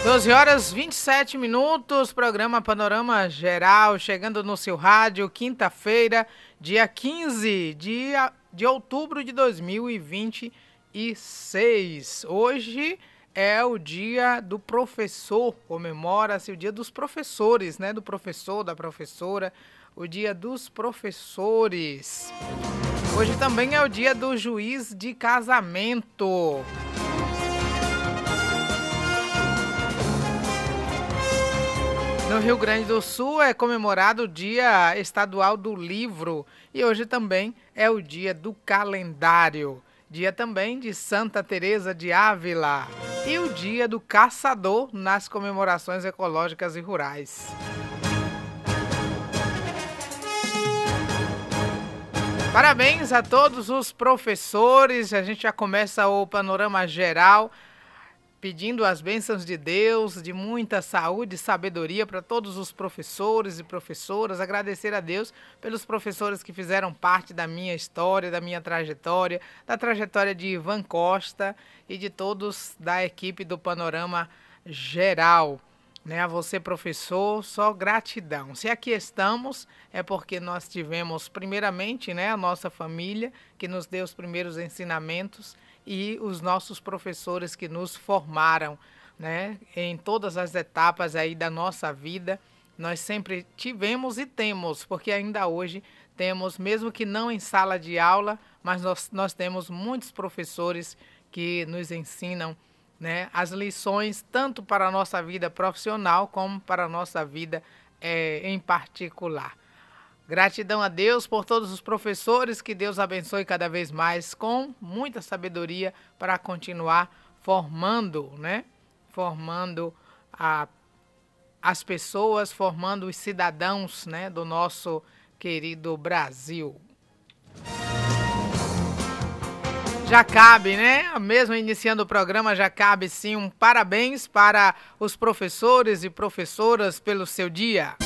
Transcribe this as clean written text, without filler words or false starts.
12 horas 27 minutos, programa Panorama Geral, chegando no seu rádio, quinta-feira, dia 15 de outubro de 2026. Hoje é o dia do professor, comemora-se o dia dos professores, né? Do professor, da professora, o dia dos professores. Hoje também é o dia do juiz de casamento. No Rio Grande do Sul é comemorado o Dia Estadual do Livro e hoje também é o dia do calendário. Dia também de Santa Teresa de Ávila e o dia do caçador nas comemorações ecológicas e rurais. Parabéns a todos os professores, a gente já começa o panorama geral pedindo as bênçãos de Deus, de muita saúde e sabedoria para todos os professores e professoras. Agradecer a Deus pelos professores que fizeram parte da minha história, da minha trajetória, da trajetória de Ivan Costa e de todos da equipe do Panorama Geral. Né? A você, professor, só gratidão. Se aqui estamos, é porque nós tivemos, primeiramente, né, a nossa família, que nos deu os primeiros ensinamentos, e os nossos professores que nos formaram, né, em todas as etapas aí da nossa vida. Nós sempre tivemos e temos, porque ainda hoje temos, mesmo que não em sala de aula, mas nós temos muitos professores que nos ensinam, né, as lições tanto para a nossa vida profissional como para a nossa vida em particular. Gratidão a Deus por todos os professores, que Deus abençoe cada vez mais com muita sabedoria para continuar formando, né? Formando as pessoas, formando os cidadãos, né, do nosso querido Brasil. Já cabe, né? Mesmo iniciando o programa, já cabe sim um parabéns para os professores e professoras pelo seu dia.